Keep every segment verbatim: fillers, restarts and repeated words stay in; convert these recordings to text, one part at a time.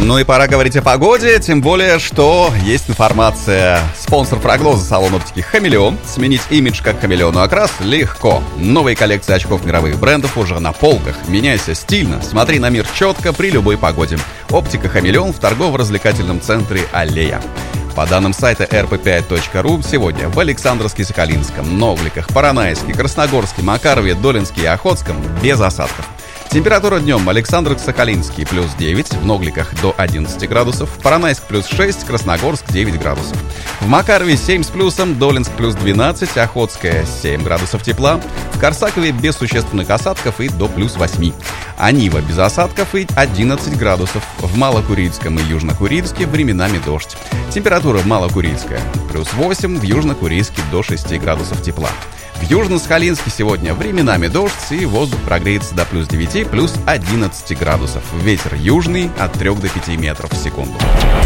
Ну и пора говорить о погоде, тем более, что есть информация. Спонсор прогноза — салон оптики «Хамелеон». Сменить имидж как хамелеону окрас легко. Новые коллекции очков мировых брендов уже на полках. Меняйся стильно, смотри на мир четко при любой погоде. Оптика «Хамелеон» в торгово-развлекательном центре «Аллея». По данным сайта эр пэ пять точка ру, сегодня в Александровске, Соколинском, Новликах, Поронайске, Красногорске, Макарове, Долинске и Охотском без осадков. Температура днем: Александровск-Соколинский плюс девять, в Новликах до одиннадцати градусов, Поронайск плюс шесть, Красногорск девять градусов. В Макарове семь с плюсом, Долинск плюс двенадцать, Охотская семь градусов тепла, в Корсакове без существенных осадков и до плюс восьми. А Нива без осадков и одиннадцать градусов. В Малокурильском и Южнокурильске временами дождь. Температура Малокурильская плюс восемь, в Южнокурильске до шести градусов тепла. В Южно-Сахалинске сегодня временами дождь, и воздух прогреется до плюс девяти, плюс одиннадцати градусов. Ветер южный от трёх до пяти метров в секунду.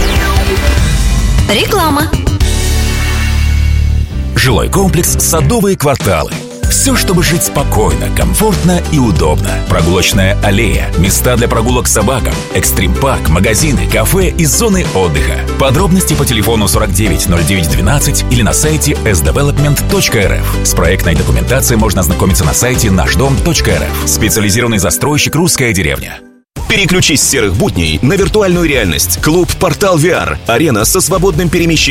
Реклама. Жилой комплекс «Садовые кварталы». Все, чтобы жить спокойно, комфортно и удобно. Прогулочная аллея, места для прогулок с собакам, экстрим-парк, магазины, кафе и зоны отдыха. Подробности по телефону сорок девять ноль девять двенадцать или на сайте эс девелопмент точка эр эф. С проектной документацией можно ознакомиться на сайте наш дом точка эр эф. Специализированный застройщик «Русская деревня». Переключись с серых будней на виртуальную реальность. Клуб «Портал ви ар». Арена со свободным перемещением.